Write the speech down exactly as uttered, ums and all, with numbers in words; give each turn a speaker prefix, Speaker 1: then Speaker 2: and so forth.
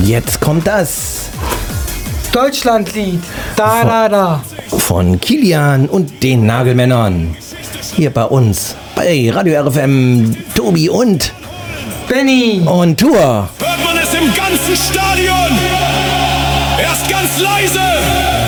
Speaker 1: Jetzt kommt das
Speaker 2: Deutschlandlied. Da, da, da.
Speaker 1: von Kilian und den Nagelmännern. Hier bei uns, bei Radio R F M, Tobi und
Speaker 2: Benny
Speaker 1: und Tour.
Speaker 3: Hört man es im ganzen Stadion? Erst ganz leise.